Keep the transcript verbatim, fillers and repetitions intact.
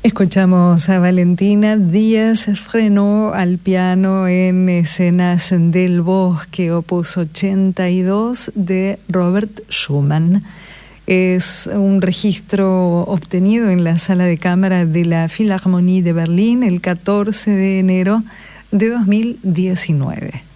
Escuchamos a Valentina Díaz Frenó al piano en Escenas del Bosque, opus ochenta y dos de Robert Schumann. Es un registro obtenido en la sala de cámara de la Philharmonie de Berlín el catorce de enero de dos mil diecinueve.